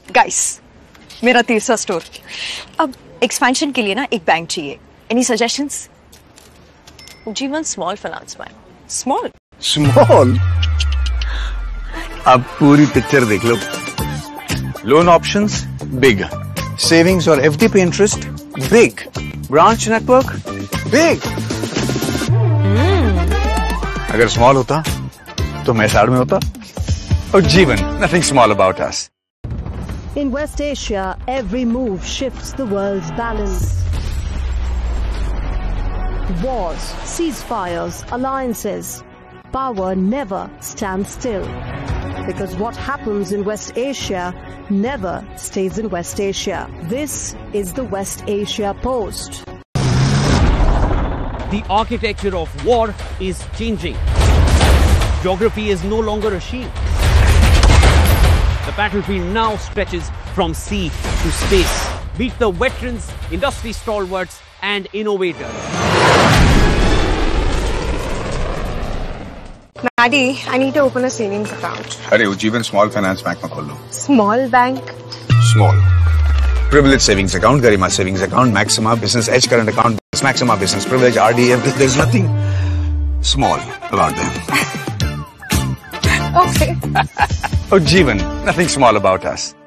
Guys, मेरा तीसरा store. अब एक्सपेंशन के लिए ना एक बैंक चाहिए। Any suggestions? जीवन small finance bank. Small? Small? अब पूरी पिक्चर देख लो। लोन ऑप्शंस बिग, सेविंग्स और एफडी पे interest big, branch network big. अगर स्मॉल होता तो मैं साइड में होता। और जीवन, nothing small about us. In West Asia, every move shifts the world's balance. Wars, ceasefires, alliances. Power never stands still. Because what happens in West Asia never stays in West Asia. This is the West Asia Post. The architecture of war is changing. Geography is no longer a shield. The battlefield now stretches from sea to space. Meet the veterans, industry stalwarts, and innovators. Maddie, I need to open a savings account. अरे Ujjivan Small Finance Bank में खोल लो। Small bank? Small. Privilege savings account, Garima savings account, Maxima business edge current account, Maxima business privilege, RD, everything. There's nothing small about them. Okay. Ujjivan, nothing small about us.